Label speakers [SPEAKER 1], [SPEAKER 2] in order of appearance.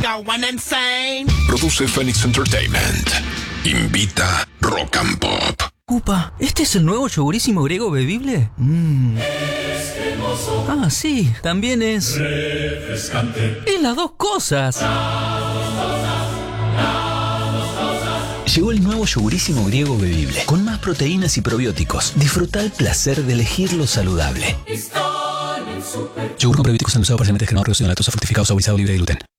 [SPEAKER 1] going insane.
[SPEAKER 2] Produce Phoenix Entertainment. Invita Rock and Pop.
[SPEAKER 3] Upa, ¿este es el nuevo yogurísimo griego bebible? Ah, sí, también es refrescante. Es las dos cosas.
[SPEAKER 4] Llegó el nuevo yogurísimo griego bebible, con más proteínas y probióticos. Disfruta el placer de elegir lo saludable. Yogur con probióticos endulzado parcialmente descremado, reducido en lactosa, fortificado, saborizado, libre de gluten.